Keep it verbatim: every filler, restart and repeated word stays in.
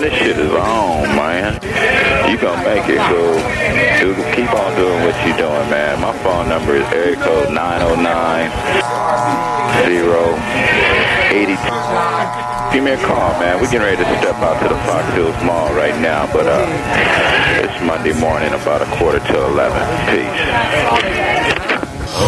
this shit is on, man. You gonna make it, so do, keep on doing what you're doing, man. My phone number is area code nine oh nine, zero, eight two. Give me a call, man. We're getting ready to step out to the Fox Hills Mall right now, but uh, it's Monday morning, about a quarter to eleven. Peace.